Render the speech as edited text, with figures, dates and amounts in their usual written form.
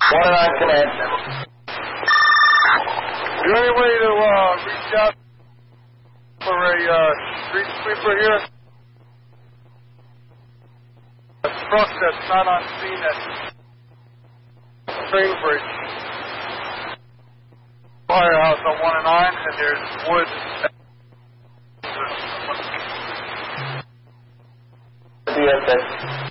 109 command. Is there any way to reach out for a street sweeper here? A truck that's not on scene at train bridge. Firehouse on 109, and there's wood. DSX.